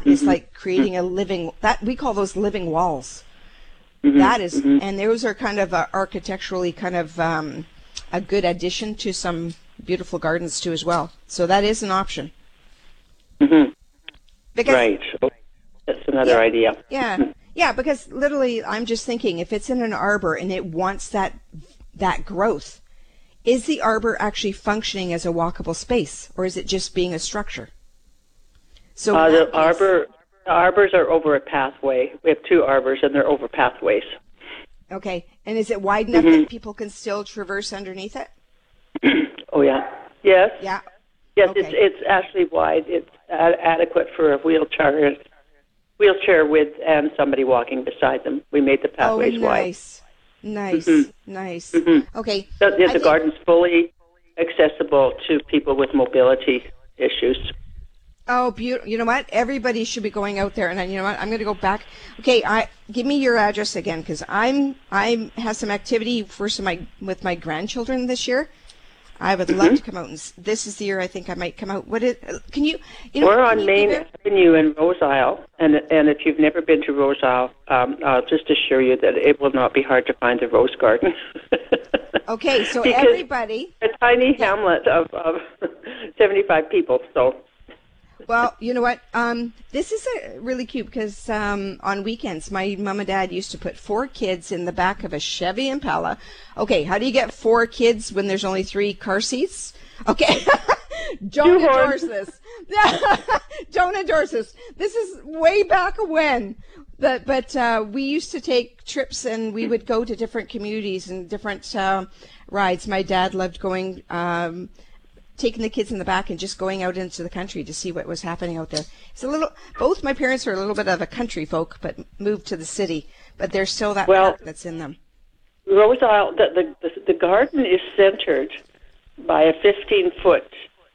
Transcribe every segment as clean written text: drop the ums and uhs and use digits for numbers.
is like creating a living, that we call those living walls. Mm-hmm. That is, and those are kind of architecturally kind of a good addition to some beautiful gardens too as well. So that is an option. Mm-hmm. Because, right. So that's another idea. Yeah. Yeah, because literally I'm just thinking if it's in an arbor and it wants that growth, is the arbor actually functioning as a walkable space, or is it just being a structure? So the arbors are over a pathway. We have 2 arbors, and they're over pathways. Okay, and is it wide enough that people can still traverse underneath it? Oh yeah. Yes. Yeah. Yes, Okay. it's actually wide. It's adequate for a wheelchair width and somebody walking beside them. We made the pathways wide. Nice. Mm-hmm. Okay. The garden's fully accessible to people with mobility issues. Oh, beautiful. You know what? Everybody should be going out there. And you know what? I'm going to go back. Okay, give me your address again, because I have some activity with my grandchildren this year. I would love to come out, and this is the year I think I might come out. Can you? We're on Main Avenue in Rose Isle, and if you've never been to Rose Isle, I'll just assure you that it will not be hard to find the rose garden. Okay, so because everybody, a tiny hamlet of 75 people. So. Well, you know what? This is really cute because on weekends, my mom and dad used to put 4 kids in the back of a Chevy Impala. Okay, how do you get 4 kids when there's only 3 car seats? Okay, don't endorse this. Don't endorse this. This is way back when. But we used to take trips, and we would go to different communities and different rides. My dad loved going. Taking the kids in the back and just going out into the country to see what was happening out there. Both my parents are a little bit of a country folk, but moved to the city. But there's still that park that's in them. Rose Isle, the garden is centered by a 15-foot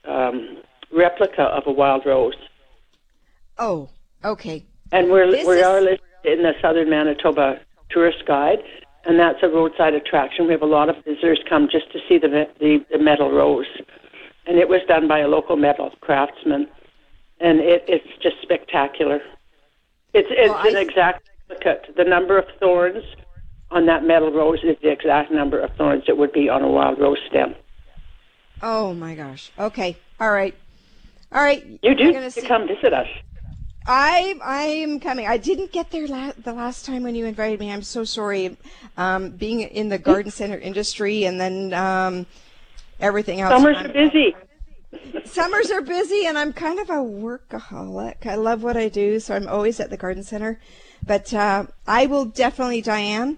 replica of a wild rose. Oh, okay. And we are listed in the Southern Manitoba Tourist Guide, and that's a roadside attraction. We have a lot of visitors come just to see the metal rose. And it was done by a local metal craftsman, and it's just spectacular. It's an exact duplicate. The number of thorns on that metal rose is the exact number of thorns it would be on a wild rose stem. Oh my gosh! Okay, all right. You do need to come visit us. I'm coming. I didn't get there the last time when you invited me. I'm so sorry. Being in the garden center industry, and then. Everything else. Summers are busy. Summers are busy, and I'm kind of a workaholic. I love what I do, so I'm always at the garden center. But I will definitely, Diane,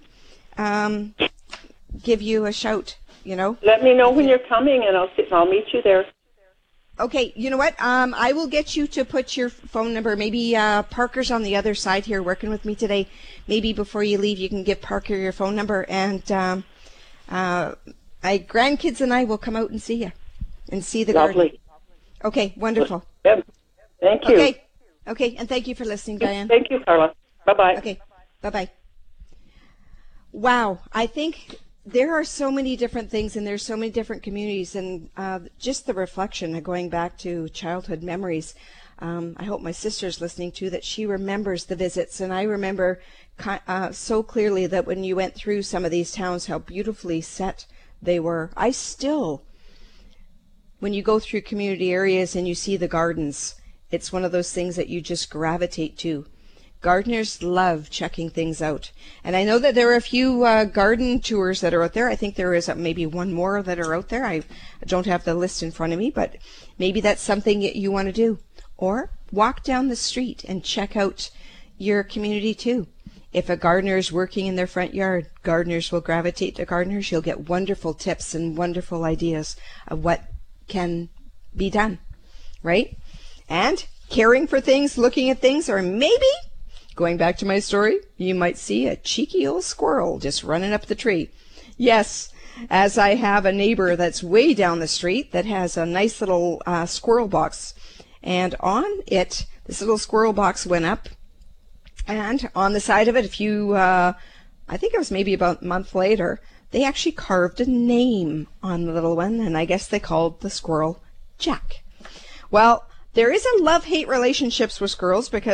give you a shout. Let me know when you're coming, and I'll meet you there. Okay, you know what? I will get you to put your phone number. Maybe Parker's on the other side here working with me today. Maybe before you leave, you can give Parker your phone number, and my grandkids and I will come out and see you and see the garden. Okay, wonderful. Yep. Thank you. Okay, and thank you for listening, Diane. Thank you, Carla. Bye-bye. Okay, bye-bye. Wow, I think there are so many different things, and there's so many different communities, and just the reflection of going back to childhood memories. I hope my sister's listening too, that she remembers the visits, and I remember so clearly that when you went through some of these towns, how beautifully set they were. When you go through community areas and you see the gardens, it's one of those things that you just gravitate to. Gardeners love checking things out. And I know that there are a few garden tours that are out there. I think there is maybe one more that are out there. I don't have the list in front of me, but maybe that's something that you want to do. Or walk down the street and check out your community too. If a gardener is working in their front yard, gardeners will gravitate to gardeners. You'll get wonderful tips and wonderful ideas of what can be done, right? And caring for things, looking at things, or maybe, going back to my story, you might see a cheeky old squirrel just running up the tree. Yes, as I have a neighbor that's way down the street that has a nice little squirrel box. And on it, this little squirrel box went up. And on the side of it, I think it was maybe about a month later, they actually carved a name on the little one, and I guess they called the squirrel Jack. Well, there is a love-hate relationships with squirrels because